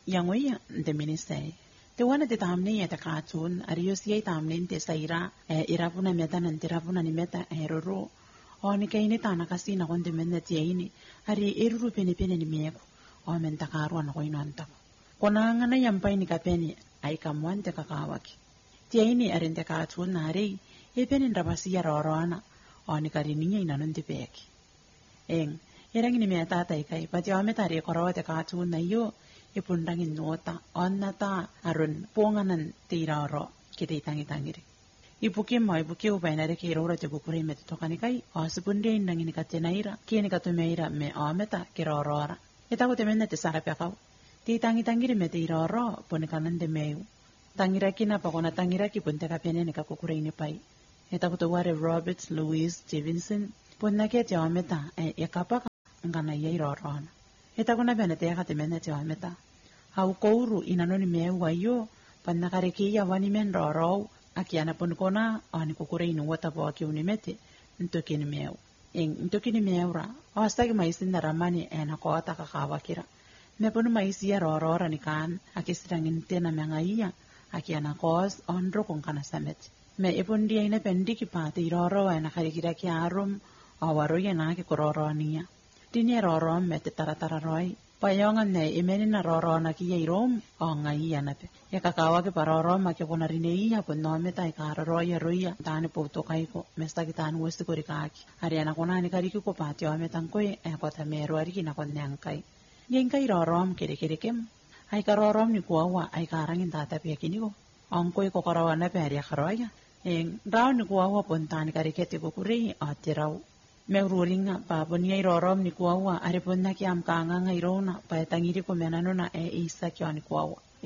Yangoy de minisay. Te wana te tamne ya ta katun arios ye tamne te saira irapuna meta nan tirapuna ni meta eroro. Oni kaini tana kasina konde menne tiaini ari eruru pene ni meko. O men takaru na koino anta. Konanga na yampai ni kapeni ai kamwante kakawaki. Tiaini arente katun nari e pene ndabasi ya rorona. Oni karininya inanonde peki. Erang ni meta tai kai pati o meta re korote katun na yo ipundangin nota onnata arun ponganan tiraro kite tangiri. Ipuki upainare ke rora te bukure me tokani kai asupunde indangin katenaira kini katumeira me ometa kirorora. Eta ko temenne te sarape kau. Ti tangiri me tiraro ponikanan de meu. Tangira kina pakona tangira ki punte kapene ne kakukure ini pai. Eta ko ware Robert Louis Stevenson ponna ke te ometa yakapaka ngana yairorona. Eta kuna bene te akatemenne te ometa. Hau kouru inanoni meu wayo panna kareki ya wani men roro akiana pon kona ani kukure inu wata po aki unimete ntokini meu. Ntokini meura awastagi maisin na ramani ena kota kakawakira. Me ponu maisi ya roro ni kan akisirangin tena mengaiya akiana kos onro kong kana samet. Me ipon dia ina pendiki pati roro ena karikira ki arum awaro ya na ki kororo niya. Dini roro me te taratara roi. Payongan ne imeni na roro na ki yairom o ngai ya nape. Ya kakawa ke paroro ma ke kona rine iya pun no me tai karoro ya roya tani poto kai ko mesta ki tani westi ko rikaki. Ariana kona ni kariki ko pati o me tangkoi kota mero ariki na kon nyangkai. Yen kai rorom kere kem. Ai karorom ni kuawa ai karangin tata pia kini ko. Angkoi ko karawa na pe aria karoya. Rao ni kuawa pun tani karikete ko kuri atirau. Meururinga pa niya irorom ni kuawa aripon na kiam kanga nga irona pa tangiri ko menano na isa kyo ni kuawa.